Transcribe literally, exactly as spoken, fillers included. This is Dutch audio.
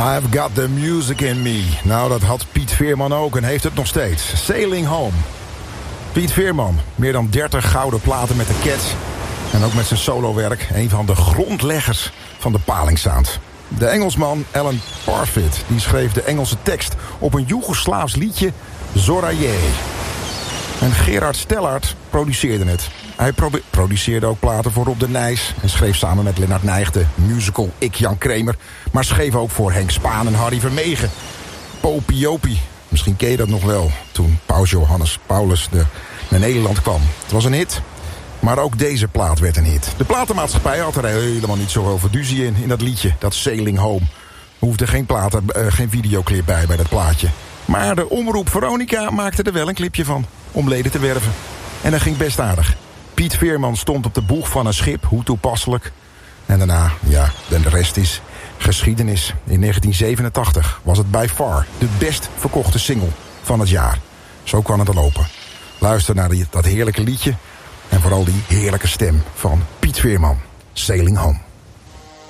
I've got the music in me. Nou, dat had Piet Veerman ook en heeft het nog steeds. Sailing Home. Piet Veerman, meer dan dertig gouden platen met de Cats. En ook met zijn solowerk, een van de grondleggers van de palingsound. De Engelsman Alan Parfit, die schreef de Engelse tekst op een Joegoslaafs liedje, Zoraye. En Gerard Stellaert produceerde het. Hij pro- produceerde ook platen voor Rob de Nijs en schreef samen met Lennart Nijg de musical Ik Jan Kramer. Maar schreef ook voor Henk Spaan en Harry Vermegen. Popiopie, misschien ken je dat nog wel, toen Paus Johannes Paulus de, naar Nederland kwam. Het was een hit, maar ook deze plaat werd een hit. De platenmaatschappij had er helemaal niet zoveel verduzie in, in dat liedje, dat Sailing Home. Er hoefde geen, platen, uh, geen videoclip bij bij dat plaatje. Maar de omroep Veronica maakte er wel een clipje van, om leden te werven. En dat ging best aardig. Piet Veerman stond op de boeg van een schip, hoe toepasselijk. En daarna, ja, de rest is geschiedenis. In negentien zevenentachtig was het by far de best verkochte single van het jaar. Zo kwam het al lopen. Luister naar die, dat heerlijke liedje en vooral die heerlijke stem van Piet Veerman. Sailing Home.